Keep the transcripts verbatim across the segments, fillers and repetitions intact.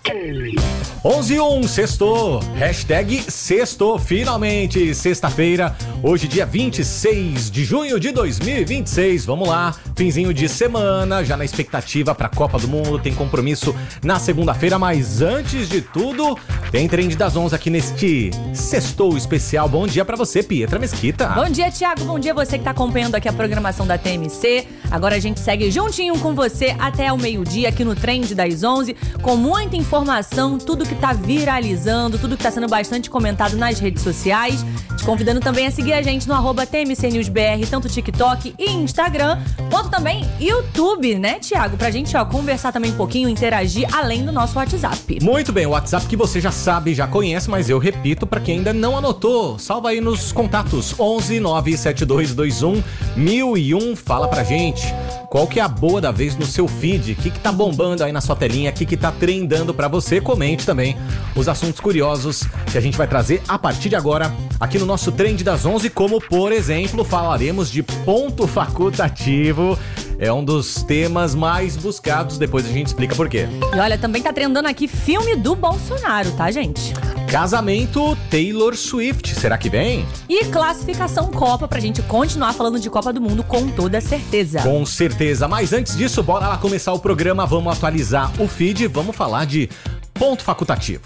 onze e um, sextou, hashtag sextou, finalmente, sexta-feira, hoje dia vinte e seis de junho de dois mil e vinte e seis, vamos lá, finzinho de semana, já na expectativa pra Copa do Mundo, tem compromisso na segunda-feira, mas antes de tudo, tem Trend das onze aqui neste sextou especial. Bom dia pra você, Pietra Mesquita. Bom dia, Thiago, bom dia você que tá acompanhando aqui a programação da T M C, agora a gente segue juntinho com você até o meio-dia aqui no Trend das onze, com muita informação, tudo que tá viralizando, tudo que tá sendo bastante comentado nas redes sociais. Te convidando também a seguir a gente no arroba T M C News B R, tanto TikTok e Instagram, quanto também YouTube, né, Thiago? Pra gente, ó, conversar também um pouquinho, interagir, além do nosso WhatsApp. Muito bem, o WhatsApp que você já sabe, já conhece, mas eu repito pra quem ainda não anotou. Salva aí nos contatos, onze nove sete dois dois um mil e um. Fala pra gente qual que é a boa da vez no seu feed, o que que tá bombando aí na sua telinha, o que que tá trendando pra você. Comente também os assuntos curiosos que a gente vai trazer a partir de agora aqui no nosso Trend das onze, como por exemplo, falaremos de ponto facultativo. É um dos temas mais buscados, depois a gente explica por quê. E olha, também tá trendando aqui filme do Bolsonaro, tá, gente? Casamento Taylor Swift, será que vem? E classificação Copa, pra gente continuar falando de Copa do Mundo com toda certeza. Com certeza, mas antes disso, bora lá começar o programa, vamos atualizar o feed, vamos falar de ponto facultativo.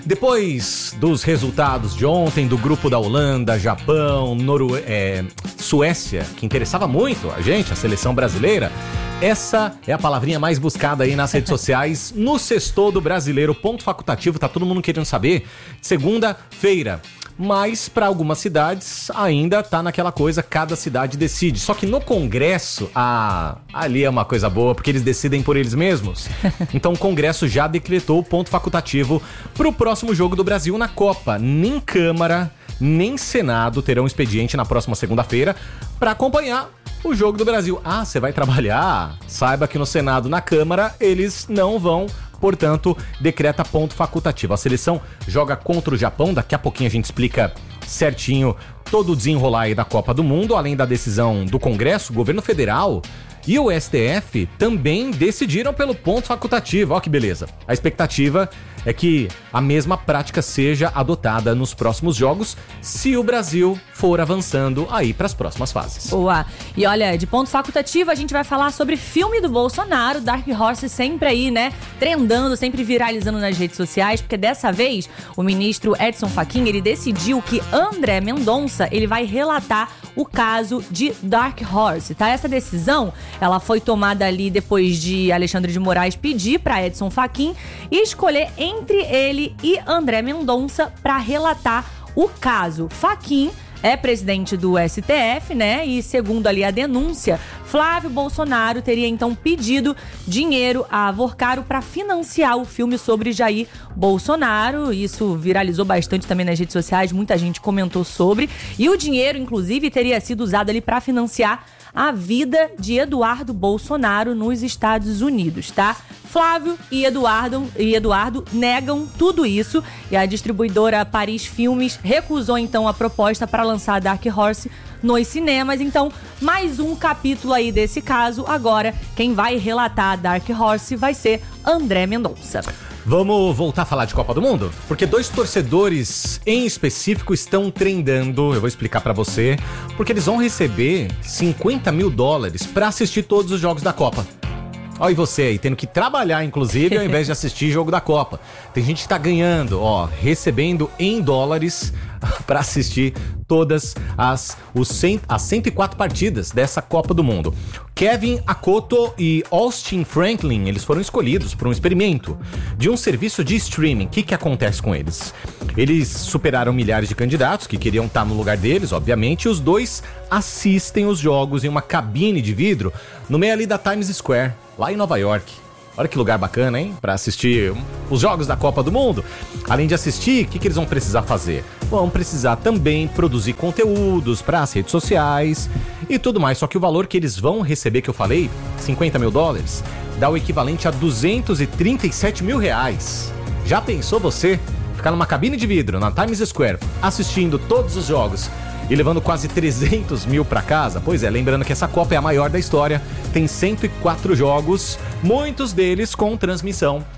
Depois dos resultados de ontem do grupo da Holanda, Japão, Noruega, é, Suécia, que interessava muito a gente, a seleção brasileira, essa é a palavrinha mais buscada aí nas redes sociais, no sextou do brasileiro, ponto facultativo, tá todo mundo querendo saber, segunda-feira. Mas para algumas cidades ainda tá naquela coisa, cada cidade decide. Só que no Congresso, ah, ali é uma coisa boa, porque eles decidem por eles mesmos. Então o Congresso já decretou o ponto facultativo pro próximo jogo do Brasil na Copa. Nem Câmara, nem Senado terão expediente na próxima segunda-feira para acompanhar o jogo do Brasil. Ah, você vai trabalhar? Saiba que no Senado, na Câmara, eles não vão. Portanto, decreta ponto facultativo. A seleção joga contra o Japão. Daqui a pouquinho a gente explica certinho todo o desenrolar aí da Copa do Mundo. Além da decisão do Congresso, o governo federal e o S T F também decidiram pelo ponto facultativo. Olha que beleza. A expectativa é que a mesma prática seja adotada nos próximos jogos, se o Brasil for avançando aí para as próximas fases. Boa. E olha, de ponto facultativo, a gente vai falar sobre filme do Bolsonaro, Dark Horse sempre aí, né, trendando, sempre viralizando nas redes sociais, porque dessa vez o ministro Edson Fachin, ele decidiu que André Mendonça, ele vai relatar o caso de Dark Horse, tá? Essa decisão, ela foi tomada ali depois de Alexandre de Moraes pedir para Edson Fachin escolher entre ele e André Mendonça para relatar o caso. Fachin é presidente do S T F, né? E segundo ali a denúncia, Flávio Bolsonaro teria então pedido dinheiro a Vorcaro para financiar o filme sobre Jair Bolsonaro. Isso viralizou bastante também nas redes sociais, muita gente comentou sobre. E o dinheiro, inclusive, teria sido usado ali para financiar a vida de Eduardo Bolsonaro nos Estados Unidos, tá? Flávio e Eduardo, e Eduardo negam tudo isso e a distribuidora Paris Filmes recusou então a proposta para lançar Dark Horse nos cinemas. Então, mais um capítulo aí desse caso. Agora, quem vai relatar Dark Horse vai ser André Mendonça. Vamos voltar a falar de Copa do Mundo? Porque dois torcedores em específico estão trendando, eu vou explicar pra você, porque eles vão receber cinquenta mil dólares pra assistir todos os jogos da Copa. Ó, e você aí, tendo que trabalhar, inclusive, ao invés de assistir jogo da Copa. Tem gente que tá ganhando, ó, recebendo em dólares para assistir todas as, os cem, as cento e quatro partidas dessa Copa do Mundo. Kevin Akoto e Austin Franklin, eles foram escolhidos para um experimento de um serviço de streaming. O que que acontece com eles? Eles superaram milhares de candidatos que queriam estar no lugar deles, obviamente, e os dois assistem os jogos em uma cabine de vidro no meio ali da Times Square, lá em Nova York. Olha que lugar bacana, hein? Pra assistir os jogos da Copa do Mundo. Além de assistir, o que, que eles vão precisar fazer? Vão precisar também produzir conteúdos para as redes sociais e tudo mais. Só que o valor que eles vão receber, que eu falei, cinquenta mil dólares, dá o equivalente a duzentos e trinta e sete mil reais. Já pensou você ficar numa cabine de vidro na Times Square assistindo todos os jogos e levando quase trezentos mil para casa? Pois é, lembrando que essa Copa é a maior da história, tem cento e quatro jogos, muitos deles com transmissão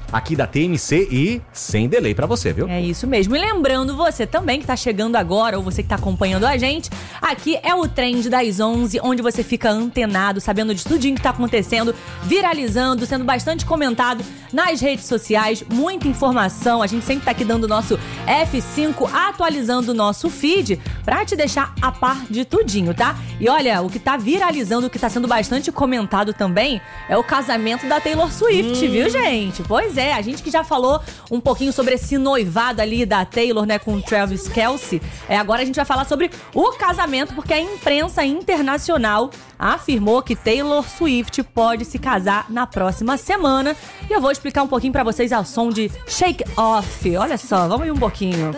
aqui da T M C e sem delay pra você, viu? É isso mesmo. E lembrando você também que tá chegando agora, ou você que tá acompanhando a gente, aqui é o Trend das onze, onde você fica antenado, sabendo de tudinho que tá acontecendo, viralizando, sendo bastante comentado nas redes sociais, muita informação. A gente sempre tá aqui dando o nosso F cinco, atualizando o nosso feed pra te deixar a par de tudinho, tá? E olha, o que tá viralizando, o que tá sendo bastante comentado também é o casamento da Taylor Swift, hum. viu, gente? Pois é, a gente que já falou um pouquinho sobre esse noivado ali da Taylor, né, com o Travis Kelce, é, agora a gente vai falar sobre o casamento, porque a imprensa internacional afirmou que Taylor Swift pode se casar na próxima semana. E eu vou explicar um pouquinho pra vocês ao som de Shake Off. Olha só, vamos ir um pouquinho.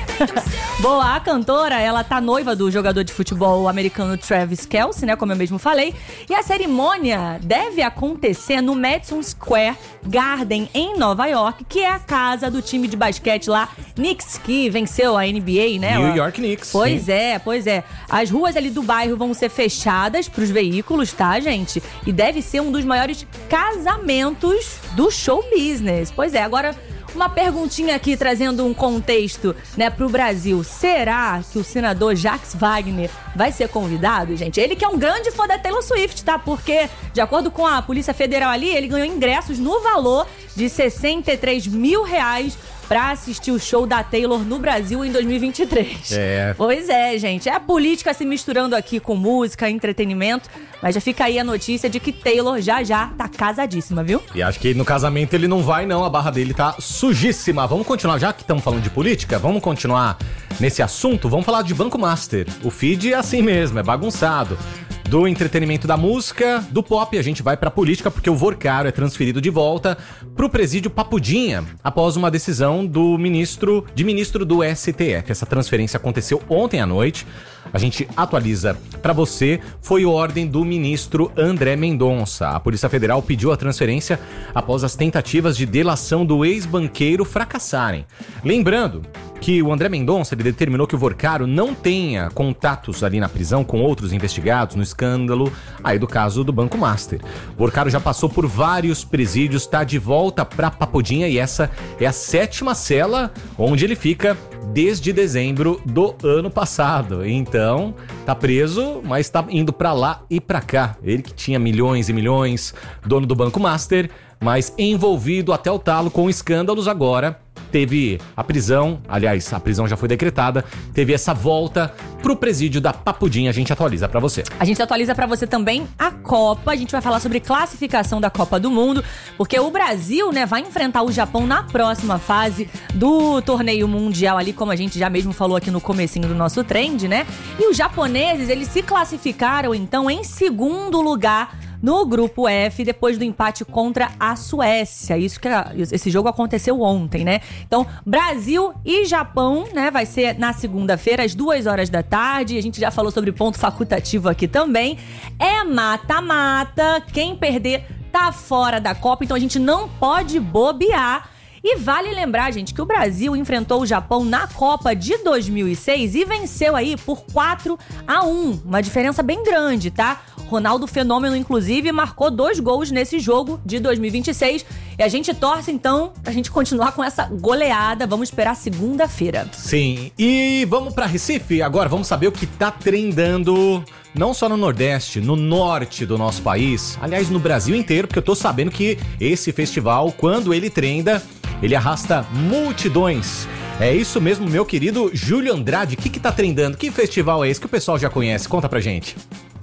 Boa, a cantora, ela tá noiva do jogador de futebol americano Travis Kelce, né, como eu mesmo falei. E a cerimônia deve acontecer no Madison Square Garden, em Nova York, que é a casa do time de basquete lá, Knicks, que venceu a N B A, né? New York Knicks. Pois sim. é, pois é. As ruas ali do bairro vão ser fechadas pros veículos, tá, gente? E deve ser um dos maiores casamentos do show business. Pois é, agora... uma perguntinha aqui, trazendo um contexto, né, pro Brasil. Será que o senador Jacques Wagner vai ser convidado, gente? Ele que é um grande fã da Taylor Swift, tá? Porque, de acordo com a Polícia Federal ali, ele ganhou ingressos no valor de sessenta e três mil reais pra assistir o show da Taylor no Brasil em dois mil e vinte e três. É. Pois é, gente. É a política se misturando aqui com música, entretenimento. Mas já fica aí a notícia de que Taylor já já tá casadíssima, viu? E acho que no casamento ele não vai, não. A barra dele tá sujíssima. Vamos continuar, já que estamos falando de política, vamos continuar nesse assunto. Vamos falar de Banco Master. O feed é assim mesmo, é bagunçado. Do entretenimento da música, do pop, a gente vai pra política, porque o Vorcaro é transferido de volta pro presídio Papudinha, após uma decisão do ministro, de ministro do S T F. Essa transferência aconteceu ontem à noite. A gente atualiza pra você, foi ordem do ministro André Mendonça. A Polícia Federal pediu a transferência após as tentativas de delação do ex-banqueiro fracassarem. Lembrando que o André Mendonça, ele determinou que o Vorcaro não tenha contatos ali na prisão com outros investigados no escândalo aí do caso do Banco Master. O Vorcaro já passou por vários presídios, tá de volta pra Papudinha e essa é a sétima cela onde ele fica desde dezembro do ano passado. Então, tá preso, mas tá indo pra lá e pra cá. Ele que tinha milhões e milhões, dono do Banco Master, mas envolvido até o talo com escândalos, agora teve a prisão, aliás, a prisão já foi decretada, teve essa volta pro presídio da Papudinha. A gente atualiza pra você. A gente atualiza pra você também a Copa. A gente vai falar sobre classificação da Copa do Mundo, porque o Brasil, né, vai enfrentar o Japão na próxima fase do torneio mundial ali, como a gente já mesmo falou aqui no comecinho do nosso trend, né? E os japoneses, eles se classificaram, então, em segundo lugar no grupo F, depois do empate contra a Suécia. Isso que esse jogo aconteceu ontem, né? Então, Brasil e Japão, né? Vai ser na segunda-feira, às duas horas da tarde. A gente já falou sobre ponto facultativo aqui também. É mata-mata. Quem perder tá fora da Copa, então a gente não pode bobear. E vale lembrar, gente, que o Brasil enfrentou o Japão na Copa de dois mil e seis e venceu aí por quatro a um. Uma diferença bem grande, tá? Ronaldo Fenômeno, inclusive, marcou dois gols nesse jogo de dois mil e vinte e seis. E a gente torce, então, pra gente continuar com essa goleada. Vamos esperar segunda-feira. Sim. E vamos pra Recife? Agora vamos saber o que tá trendando, não só no Nordeste, no Norte do nosso país. Aliás, no Brasil inteiro, porque eu tô sabendo que esse festival, quando ele trenda, ele arrasta multidões. É isso mesmo, meu querido Júlio Andrade. O que que tá trendando? Que festival é esse que o pessoal já conhece? Conta pra gente.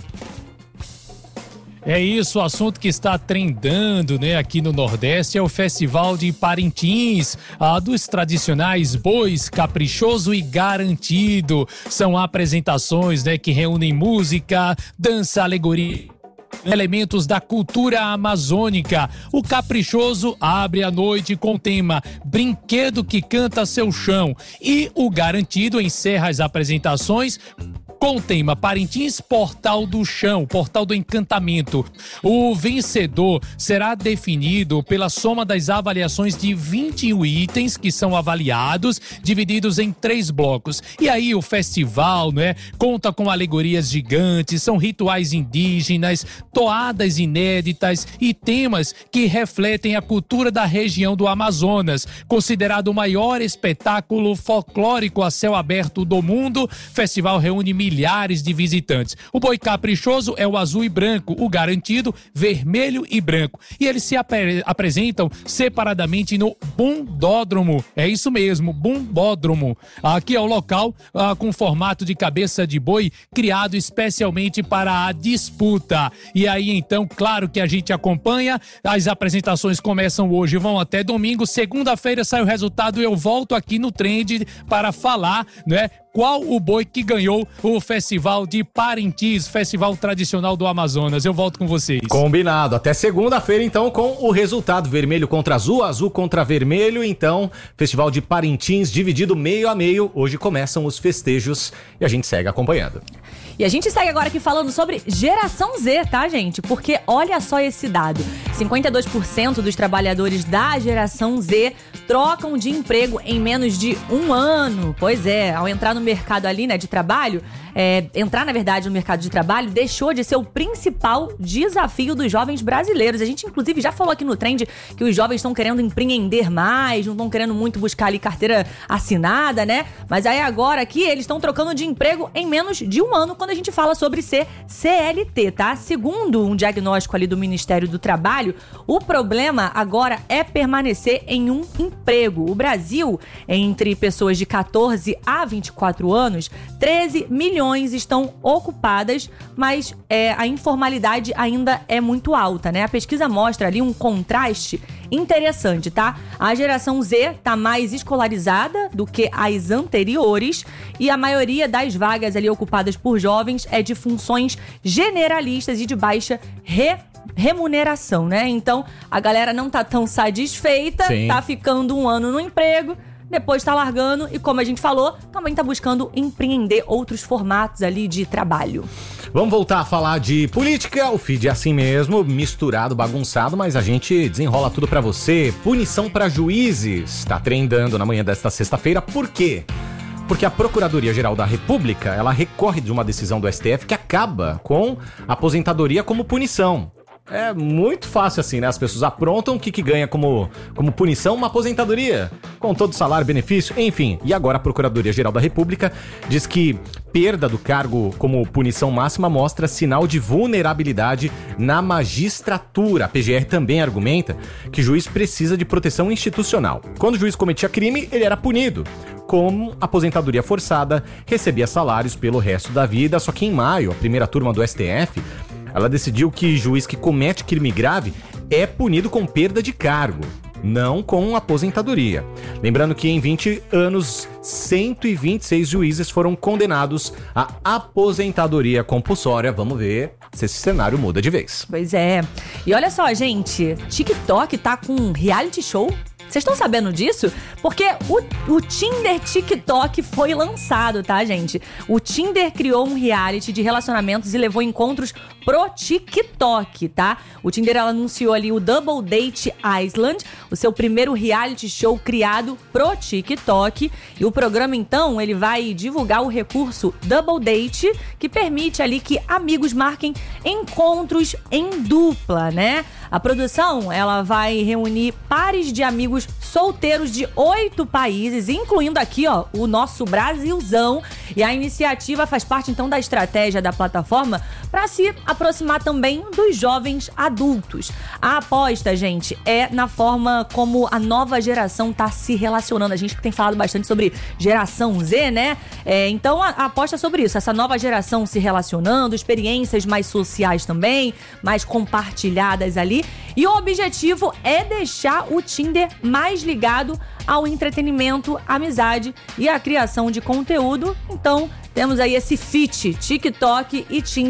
É isso, o assunto que está trendando, né, aqui no Nordeste é o Festival de Parintins, ah, dos tradicionais bois Caprichoso e Garantido. São apresentações, né, que reúnem música, dança, alegoria, elementos da cultura amazônica. O Caprichoso abre a noite com o tema Brinquedo que Canta Seu Chão, e o Garantido encerra as apresentações com o tema Parintins Portal do Chão, Portal do Encantamento. O vencedor será definido pela soma das avaliações de vinte e um itens que são avaliados, divididos em três blocos. E aí o festival, né, conta com alegorias gigantes, são rituais indígenas, toadas inéditas e temas que refletem a cultura da região do Amazonas. Considerado o maior espetáculo folclórico a céu aberto do mundo, o festival reúne milhares de visitantes. O boi caprichoso é o azul e branco, o garantido, vermelho e branco. E eles se apre- apresentam separadamente no Bumbódromo. É isso mesmo, Bumbódromo. Aqui é o local ah, com formato de cabeça de boi, criado especialmente para a disputa. E aí, então, claro que a gente acompanha. As apresentações começam hoje, vão até domingo. Segunda-feira sai o resultado e eu volto aqui no Trend para falar, né, qual o boi que ganhou o Festival de Parintins, Festival Tradicional do Amazonas. Eu volto com vocês. Combinado. Até segunda-feira, então, com o resultado vermelho contra azul, azul contra vermelho. Então, Festival de Parintins dividido meio a meio. Hoje começam os festejos e a gente segue acompanhando. E a gente segue agora aqui falando sobre geração Z, tá, gente? Porque olha só esse dado. cinquenta e dois por cento dos trabalhadores da geração Z trocam de emprego em menos de um ano. Pois é, ao entrar no mercado ali, né, de trabalho, é, entrar, na verdade, no mercado de trabalho deixou de ser o principal desafio dos jovens brasileiros. A gente, inclusive, já falou aqui no Trend que os jovens estão querendo empreender mais, não estão querendo muito buscar ali carteira assinada, né? Mas aí agora aqui eles estão trocando de emprego em menos de um ano quando a gente fala sobre ser C L T, tá? Segundo um diagnóstico ali do Ministério do Trabalho, o problema agora é permanecer em um emprego. O Brasil, entre pessoas de catorze a vinte e quatro anos, treze milhões estão ocupadas, mas é, a informalidade ainda é muito alta, né? A pesquisa mostra ali um contraste interessante, tá? A geração Z tá mais escolarizada do que as anteriores e a maioria das vagas ali ocupadas por jovens é de funções generalistas e de baixa re remuneração, né? Então, a galera não tá tão satisfeita, Sim. tá ficando um ano no emprego, depois tá largando e, como a gente falou, também tá buscando empreender outros formatos ali de trabalho. Vamos voltar a falar de política. O feed é assim mesmo, misturado, bagunçado, mas a gente desenrola tudo pra você. Punição pra juízes. Tá trendando na manhã desta sexta-feira. Por quê? Porque a Procuradoria-Geral da República, ela recorre de uma decisão do S T F que acaba com a aposentadoria como punição. É muito fácil assim, né? As pessoas aprontam o que, que ganha como, como punição uma aposentadoria, com todo salário, benefício, enfim. E agora a Procuradoria-Geral da República diz que perda do cargo como punição máxima mostra sinal de vulnerabilidade na magistratura. A P G R também argumenta que o juiz precisa de proteção institucional. Quando o juiz cometia crime, ele era punido. Como aposentadoria forçada, recebia salários pelo resto da vida. Só que em maio, a primeira turma do S T F, ela decidiu que juiz que comete crime grave é punido com perda de cargo, não com aposentadoria. Lembrando que em vinte anos, cento e vinte e seis juízes foram condenados à aposentadoria compulsória. Vamos ver se esse cenário muda de vez. Pois é. E olha só, gente, TikTok tá com um reality show. Vocês estão sabendo disso? Porque o, o Tinder TikTok foi lançado, tá, gente? O Tinder criou um reality de relacionamentos e levou encontros pro TikTok, tá? O Tinder anunciou ali o Double Date Island, o seu primeiro reality show criado pro TikTok. E o programa, então, ele vai divulgar o recurso Double Date, que permite ali que amigos marquem encontros em dupla, né? A produção, ela vai reunir pares de amigos solteiros de oito países, incluindo aqui, ó, o nosso Brasilzão. E a iniciativa faz parte, então, da estratégia da plataforma para se aproximar também dos jovens adultos. A aposta, gente, é na forma como a nova geração tá se relacionando. A gente tem falado bastante sobre geração Z, né? É, então, a, a aposta é sobre isso. Essa nova geração se relacionando, experiências mais sociais também, mais compartilhadas ali. E o objetivo é deixar o Tinder mais ligado ao entretenimento, amizade e à criação de conteúdo. Então, temos aí esse feat, TikTok e Tinder,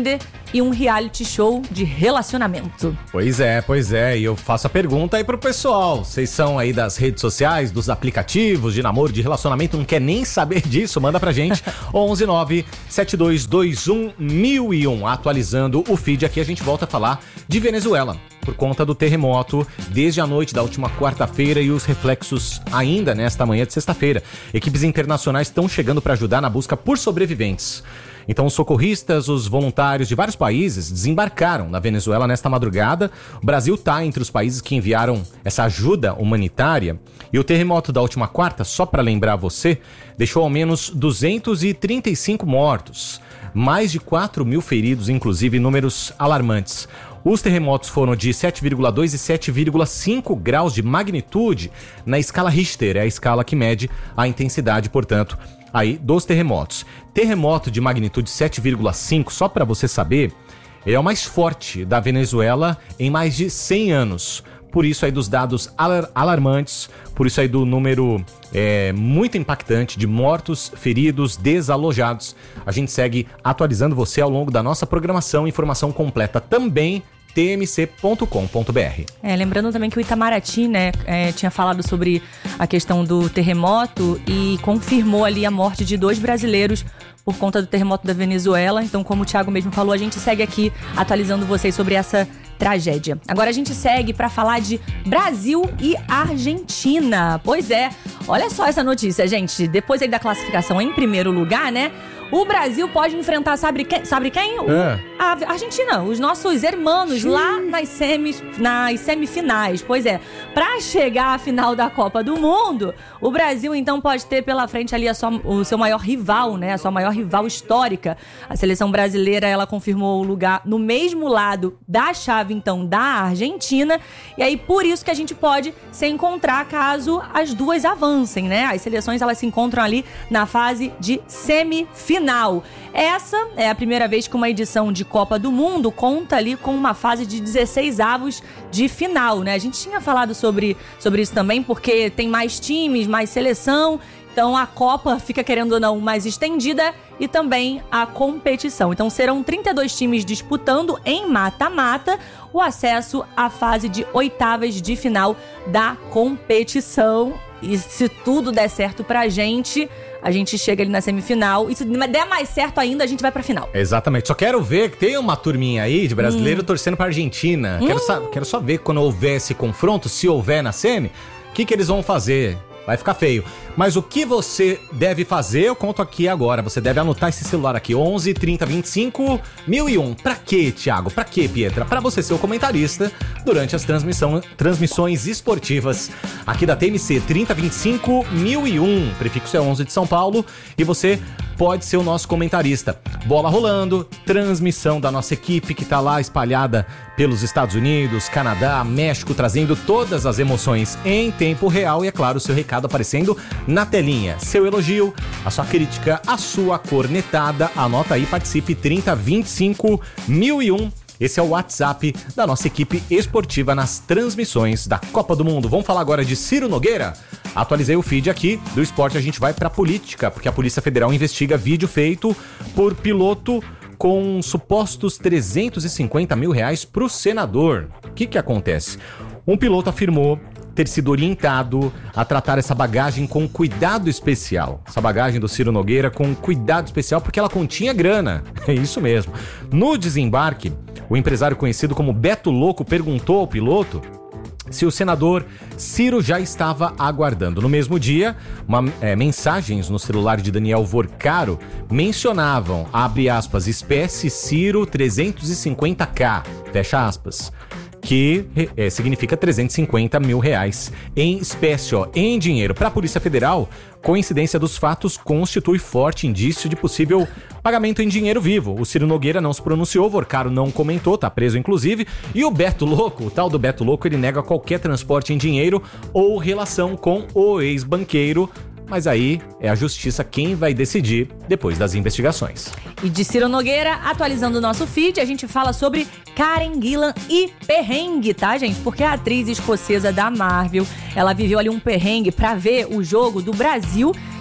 e um reality show de relacionamento. Pois é, pois é. E eu faço a pergunta aí pro pessoal. Vocês são aí das redes sociais, dos aplicativos de namoro, de relacionamento, não quer nem saber disso? Manda pra gente. onze nove sete dois dois um mil e um. Atualizando o feed aqui, a gente volta a falar de Venezuela. Por conta do terremoto, desde a noite da última quarta-feira e os reflexos ainda nesta manhã de sexta-feira. Equipes internacionais estão chegando para ajudar na busca por sobreviventes. Então, os socorristas, os voluntários de vários países desembarcaram na Venezuela nesta madrugada. O Brasil está entre os países que enviaram essa ajuda humanitária. E o terremoto da última quarta, só para lembrar você, deixou ao menos duzentos e trinta e cinco mortos. Mais de quatro mil feridos, inclusive números alarmantes. Os terremotos foram de sete vírgula dois e sete vírgula cinco graus de magnitude na escala Richter, é a escala que mede a intensidade, portanto, aí dos terremotos. Terremoto de magnitude sete vírgula cinco, só para você saber, ele é o mais forte da Venezuela em mais de cem anos. Por isso aí dos dados alar- alarmantes, por isso aí do número é, muito impactante de mortos, feridos, desalojados. A gente segue atualizando você ao longo da nossa programação, informação completa também t m c ponto com ponto b r. É, lembrando também que o Itamaraty, né, é, tinha falado sobre a questão do terremoto e confirmou ali a morte de dois brasileiros por conta do terremoto da Venezuela. Então, como o Thiago mesmo falou, a gente segue aqui atualizando vocês sobre essa tragédia. Agora a gente segue para falar de Brasil e Argentina. Pois é, olha só essa notícia, gente. Depois aí da classificação em primeiro lugar, né? O Brasil pode enfrentar, sabe quem? Sabe quem? O, é. A Argentina, os nossos irmãos Sim. lá nas, semis, nas semifinais. Pois é, para chegar à final da Copa do Mundo, o Brasil então pode ter pela frente ali a sua, o seu maior rival, né? A sua maior rival histórica. A seleção brasileira, ela confirmou o lugar no mesmo lado da chave então da Argentina. E aí por isso que a gente pode se encontrar caso as duas avancem, né? As seleções elas se encontram ali na fase de semifinal. Final. Essa é a primeira vez que uma edição de Copa do Mundo conta ali com uma fase de dezesseis avos de final, né? A gente tinha falado sobre, sobre isso também, porque tem mais times, mais seleção, então a Copa fica, querendo ou não, mais estendida e também a competição. Então serão trinta e dois times disputando em mata-mata o acesso à fase de oitavas de final da competição. E se tudo der certo pra gente, a gente chega ali na semifinal. E se der mais certo ainda, a gente vai pra final. Exatamente. Só quero ver que tem uma turminha aí de brasileiro hum. torcendo pra Argentina. Hum. Quero, sa- quero só ver quando houver esse confronto, se houver na semi, o que, que eles vão fazer. Vai ficar feio. Mas o que você deve fazer, eu conto aqui agora. Você deve anotar esse celular aqui, onze, trinta, vinte e cinco, mil e um. Pra quê, Thiago? Pra quê, Pietra? Pra você ser o comentarista durante as transmissão, transmissões esportivas aqui da T M C. trinta, vinte e cinco, mil e um. Prefixo é onze de São Paulo. E você pode ser o nosso comentarista. Bola rolando, transmissão da nossa equipe que tá lá espalhada pelos Estados Unidos, Canadá, México, trazendo todas as emoções em tempo real. E é claro, o seu recado aparecendo na telinha. Seu elogio, a sua crítica, a sua cornetada. Anota aí, participe. Trinta, vinte e cinco, mil e um. Esse é o WhatsApp da nossa equipe esportiva nas transmissões da Copa do Mundo. Vamos falar agora de Ciro Nogueira? Atualizei o feed aqui do esporte, a gente vai pra política, porque a Polícia Federal investiga vídeo feito por piloto com supostos trezentos e cinquenta mil reais pro senador. O que que acontece? Um piloto afirmou ter sido orientado a tratar essa bagagem com cuidado especial. Essa bagagem do Ciro Nogueira com cuidado especial porque ela continha grana. É isso mesmo. No desembarque, o empresário conhecido como Beto Louco perguntou ao piloto se o senador Ciro já estava aguardando. No mesmo dia, uma, é, mensagens no celular de Daniel Vorcaro mencionavam, abre aspas, espécie Ciro trezentos e cinquenta K, fecha aspas, que é, significa trezentos e cinquenta mil reais em espécie, ó, em dinheiro. Para a Polícia Federal, coincidência dos fatos constitui forte indício de possível pagamento em dinheiro vivo. O Ciro Nogueira não se pronunciou, Vorcaro não comentou, tá preso inclusive, e o Beto Louco, o tal do Beto Louco, ele nega qualquer transporte em dinheiro ou relação com o ex-banqueiro. Mas aí é a justiça quem vai decidir depois das investigações. E de Ciro Nogueira, atualizando o nosso feed, a gente fala sobre Karen Gillan e perrengue, tá, gente? Porque a atriz escocesa da Marvel, ela viveu ali um perrengue pra ver o jogo do Brasil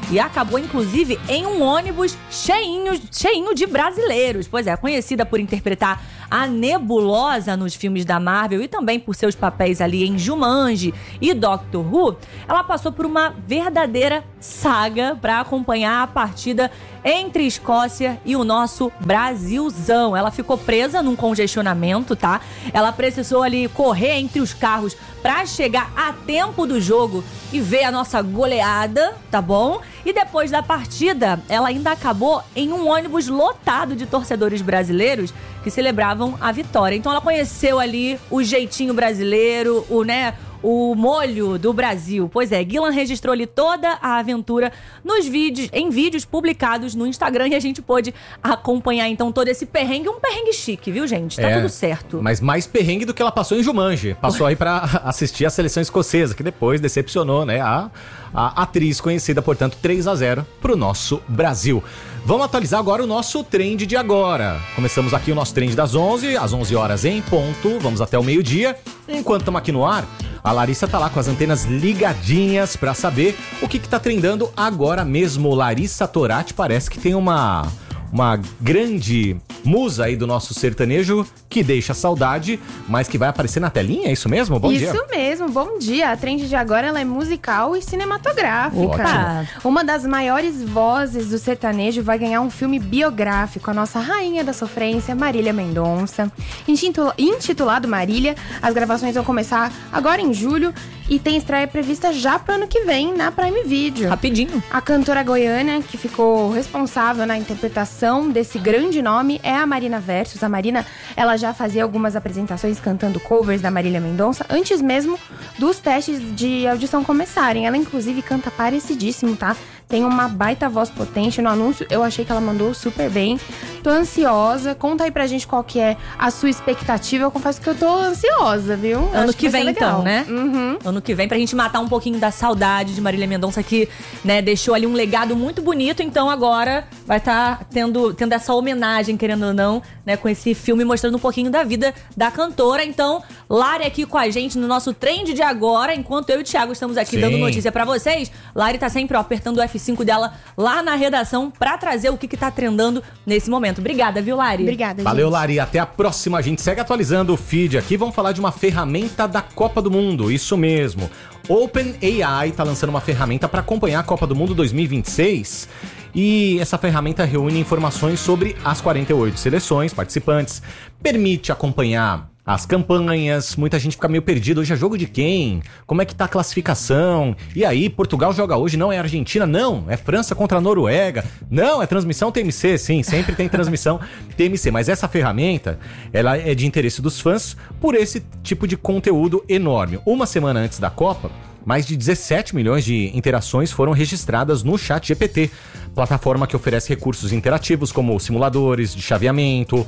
e acabou, inclusive, em um ônibus cheinho, cheinho de brasileiros. Pois é, conhecida por interpretar a Nebulosa nos filmes da Marvel e também por seus papéis ali em Jumanji e Doctor Who, ela passou por uma verdadeira saga para acompanhar a partida entre Escócia e o nosso Brasilzão. Ela ficou presa num congestionamento, tá? Ela precisou ali correr entre os carros para chegar a tempo do jogo e ver a nossa goleada, tá bom? E depois da partida, ela ainda acabou em um ônibus lotado de torcedores brasileiros que celebravam a vitória. Então ela conheceu ali o jeitinho brasileiro, o, né, o molho do Brasil. Pois é, Gillan registrou ali toda a aventura nos vídeos, em vídeos publicados no Instagram, e a gente pôde acompanhar então todo esse perrengue, um perrengue chique, viu, gente? Tá é, tudo certo. Mas mais perrengue do que ela passou em Jumanji. Passou aí pra assistir a seleção escocesa, que depois decepcionou, né, a, a atriz conhecida, portanto, três a zero pro nosso Brasil. Vamos atualizar agora o nosso trend de agora. Começamos aqui o nosso trend das onze, às onze horas em ponto, vamos até o meio-dia. Enquanto estamos aqui no ar, a Larissa tá lá com as antenas ligadinhas pra saber o que que tá trendando agora mesmo. Larissa Torati parece que tem uma, uma grande musa aí do nosso sertanejo que deixa saudade, mas que vai aparecer na telinha, é isso mesmo? Bom isso dia. Isso mesmo, bom dia. A trend de agora ela é musical e cinematográfica. Opa. Uma das maiores vozes do sertanejo vai ganhar um filme biográfico, a nossa rainha da sofrência, Marília Mendonça. Intitula- intitulado Marília, as gravações vão começar agora em julho e tem estreia prevista já pro ano que vem na Prime Video. Rapidinho. A cantora goiana que ficou responsável na interpretação desse grande nome é a Marina Versus. A Marina, ela já fazia algumas apresentações cantando covers da Marília Mendonça antes mesmo dos testes de audição começarem. Ela, inclusive, canta parecidíssimo, tá? Tem uma baita voz potente. No anúncio, eu achei que ela mandou super bem. Tô ansiosa. Conta aí pra gente qual que é a sua expectativa. Eu confesso que eu tô ansiosa, viu? Eu Ano acho que vai vem, ser legal. então, né? Uhum. Ano que vem, pra gente matar um pouquinho da saudade de Marília Mendonça, que, né, deixou ali um legado muito bonito. Então agora vai estar tá tendo, tendo essa homenagem, querendo ou não, né, com esse filme mostrando um pouquinho da vida da cantora. Então, Lari aqui com a gente no nosso trend de agora, enquanto eu e o Thiago estamos aqui Sim. dando notícia pra vocês. Lari tá sempre, ó, apertando o F cinco dela lá na redação pra trazer o que que tá trendando nesse momento. Obrigada, viu, Lari? Obrigada, Valeu, gente. Lari. Até a próxima. A gente segue atualizando o feed aqui. Vamos falar de uma ferramenta da Copa do Mundo. Isso mesmo. OpenAI tá lançando uma ferramenta para acompanhar a Copa do Mundo dois mil e vinte e seis. E essa ferramenta reúne informações sobre as quarenta e oito seleções participantes. Permite acompanhar as campanhas, muita gente fica meio perdida. Hoje é jogo de quem? Como é que tá a classificação? E aí, Portugal joga hoje, não é Argentina? Não, é França contra a Noruega. Não, é transmissão T M C, sim, sempre tem transmissão T M C. Mas essa ferramenta, ela é de interesse dos fãs por esse tipo de conteúdo enorme. Uma semana antes da Copa, mais de dezessete milhões de interações foram registradas no ChatGPT, plataforma que oferece recursos interativos como simuladores de chaveamento,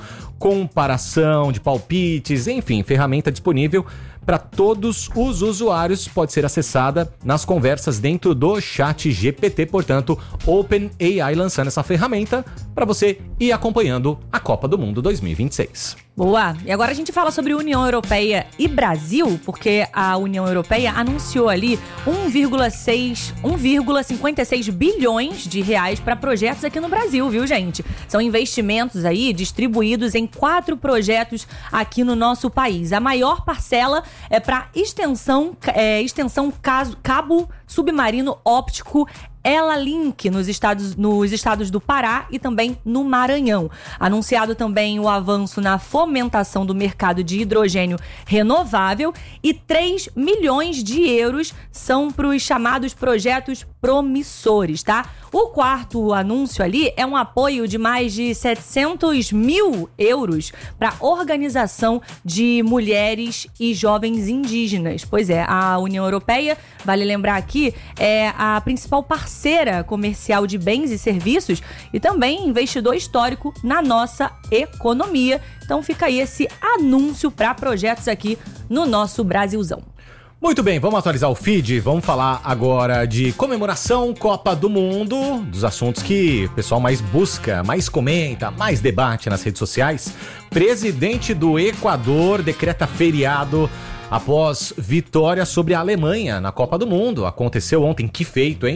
comparação de palpites, enfim, ferramenta disponível para todos os usuários, pode ser acessada nas conversas dentro do ChatGPT. Portanto, OpenAI lançando essa ferramenta para você ir acompanhando a Copa do Mundo dois mil e vinte e seis. Boa! E agora a gente fala sobre União Europeia e Brasil, porque a União Europeia anunciou ali um vírgula cinquenta e seis bilhões de reais para projetos aqui no Brasil, viu, gente? São investimentos aí distribuídos em quatro projetos aqui no nosso país. A maior parcela é para extensão, é, extensão caso, cabo submarino óptico Ela Link nos estados, nos estados do Pará e também no Maranhão. Anunciado também o avanço na fomentação do mercado de hidrogênio renovável e três milhões de euros são para os chamados projetos promissores, tá? O quarto anúncio ali é um apoio de mais de setecentos mil euros para organização de mulheres e jovens indígenas. Pois é, a União Europeia, vale lembrar aqui, é a principal parceira comercial de bens e serviços e também investidor histórico na nossa economia. Então fica aí esse anúncio para projetos aqui no nosso Brasilzão. Muito bem, vamos atualizar o feed, vamos falar agora de comemoração Copa do Mundo, dos assuntos que o pessoal mais busca, mais comenta, mais debate nas redes sociais. Presidente do Equador decreta feriado após vitória sobre a Alemanha na Copa do Mundo. Aconteceu ontem, que feito, hein?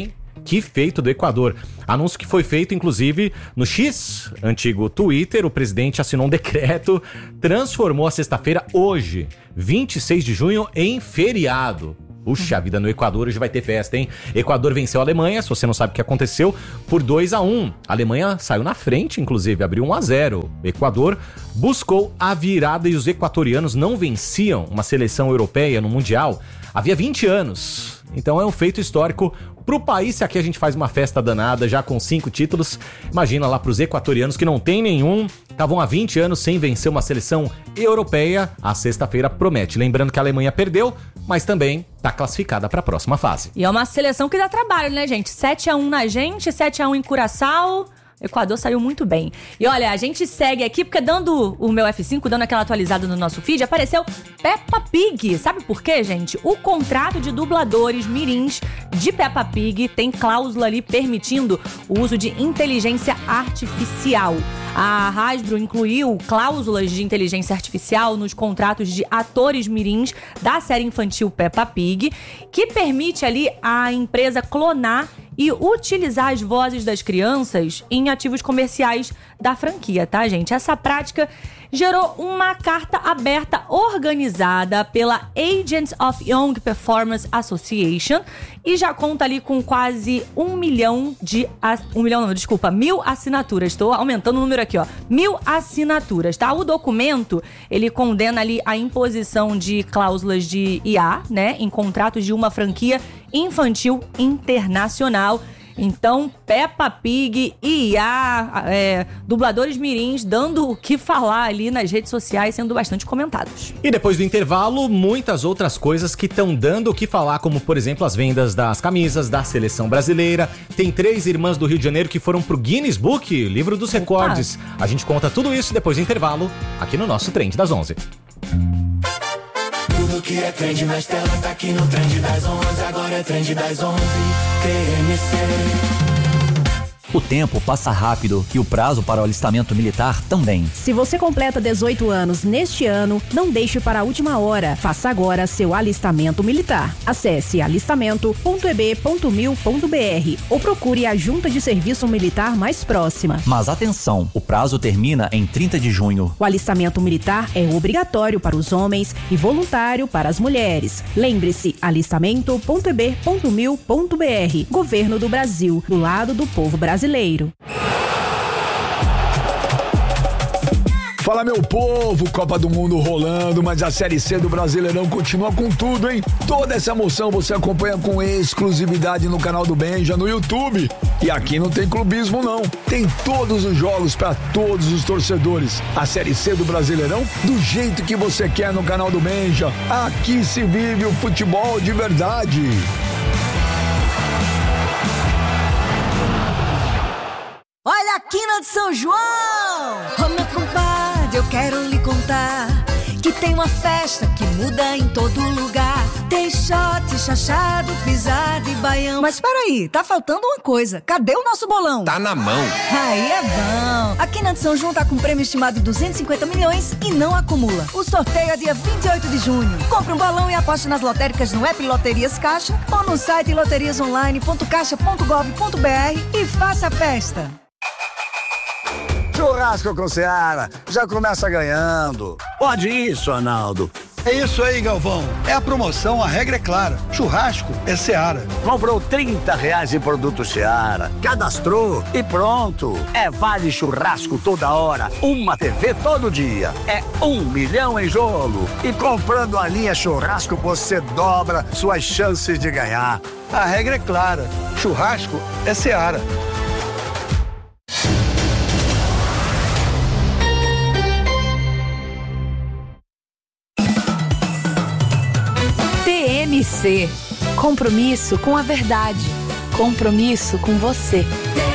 Que feito do Equador. Anúncio que foi feito, inclusive, no X, antigo Twitter. O presidente assinou um decreto, transformou a sexta-feira, hoje, vinte e seis de junho, em feriado. Puxa vida, no Equador hoje vai ter festa, hein? Equador venceu a Alemanha, se você não sabe o que aconteceu, por dois a um. A Alemanha saiu na frente, inclusive, abriu um a zero. O Equador buscou a virada e os equatorianos não venciam uma seleção europeia no Mundial havia vinte anos. Então é um feito histórico pro país. Se aqui a gente faz uma festa danada já com cinco títulos, imagina lá pros equatorianos que não tem nenhum, estavam há vinte anos sem vencer uma seleção europeia. A sexta-feira promete. Lembrando que a Alemanha perdeu, mas também tá classificada para a próxima fase. E é uma seleção que dá trabalho, né, gente? sete a um na gente, sete a um em Curaçao. O Equador saiu muito bem. E olha, a gente segue aqui, porque dando o meu F cinco, dando aquela atualizada no nosso feed, apareceu Peppa Pig. Sabe por quê, gente? O contrato de dubladores mirins de Peppa Pig tem cláusula ali permitindo o uso de inteligência artificial. A Hasbro incluiu cláusulas de inteligência artificial nos contratos de atores mirins da série infantil Peppa Pig, que permite ali a empresa clonar e utilizar as vozes das crianças em ativos comerciais da franquia, tá, gente? Essa prática gerou uma carta aberta organizada pela Agents of Young Performance Association e já conta ali com quase um milhão de... Um milhão não, desculpa, mil assinaturas. Estou aumentando o número aqui, ó. Mil assinaturas, tá? O documento, ele condena ali a imposição de cláusulas de I A, né? Em contratos de uma franquia infantil internacional. Então, Peppa Pig e I A, é, dubladores mirins dando o que falar ali nas redes sociais, sendo bastante comentados. E depois do intervalo, muitas outras coisas que estão dando o que falar, como, por exemplo, as vendas das camisas da seleção brasileira. Tem três irmãs do Rio de Janeiro que foram pro Guinness Book, livro dos recordes. A gente conta tudo isso depois do intervalo, aqui no nosso Trend das onze. Tudo que é trend nas telas tá aqui no Trend das onze. Agora é Trend das onze, T M C. O tempo passa rápido e o prazo para o alistamento militar também. Se você completa dezoito anos neste ano, não deixe para a última hora. Faça agora seu alistamento militar. Acesse alistamento ponto e b ponto mil ponto b r ou procure a junta de serviço militar mais próxima. Mas atenção, o prazo termina em trinta de junho. O alistamento militar é obrigatório para os homens e voluntário para as mulheres. Lembre-se, alistamento ponto e b ponto mil ponto b r. Governo do Brasil, do lado do povo brasileiro. Brasileiro. Fala, meu povo, Copa do Mundo rolando, mas a Série C do Brasileirão continua com tudo, hein? Toda essa emoção você acompanha com exclusividade no canal do Benja, no YouTube. E aqui não tem clubismo, não. Tem todos os jogos para todos os torcedores. A Série C do Brasileirão, do jeito que você quer no canal do Benja. Aqui se vive o futebol de verdade. Olha a quina de São João! Ô meu compadre, eu quero lhe contar que tem uma festa que muda em todo lugar. Tem shot, chachado, pisado e baião. Mas peraí, tá faltando uma coisa. Cadê o nosso bolão? Tá na mão. Aí é bom. A quina de São João tá com prêmio estimado de duzentos e cinquenta milhões e não acumula. O sorteio é dia vinte e oito de junho. Compre um bolão e aposte nas lotéricas no app Loterias Caixa ou no site loterias online ponto caixa ponto gov ponto b r e faça a festa. Churrasco com Seara, já começa ganhando. Pode isso, Arnaldo. É isso aí, Galvão. É a promoção, a regra é clara. Churrasco é Seara. Comprou trinta reais em produto Seara, cadastrou e pronto. É vale churrasco toda hora, uma T V todo dia. É um milhão em jogo. E comprando a linha churrasco, você dobra suas chances de ganhar. A regra é clara. Churrasco é Seara. T M C. Compromisso com a verdade. Compromisso com você.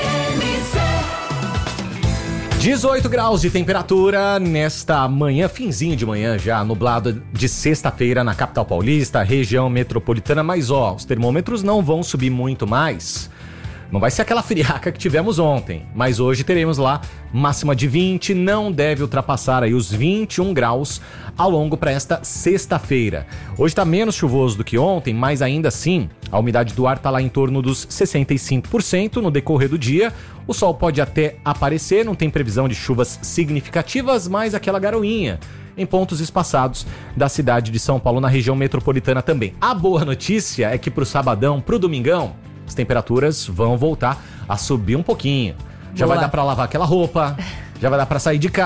dezoito graus de temperatura nesta manhã, finzinho de manhã já, nublado de sexta-feira na capital paulista, região metropolitana. Mas ó, os termômetros não vão subir muito mais. Não vai ser aquela friaca que tivemos ontem, mas hoje teremos lá máxima de vinte, não deve ultrapassar aí os vinte e um graus ao longo para esta sexta-feira. Hoje está menos chuvoso do que ontem, mas ainda assim A umidade do ar está lá em torno dos sessenta e cinco por cento no decorrer do dia. O sol pode até aparecer, não tem previsão de chuvas significativas, mas aquela garoinha em pontos espaçados da cidade de São Paulo, na região metropolitana também. A boa notícia é que pro sabadão, pro domingão, as temperaturas vão voltar a subir um pouquinho. Já Boa. vai dar para lavar aquela roupa, já vai dar para sair de casa.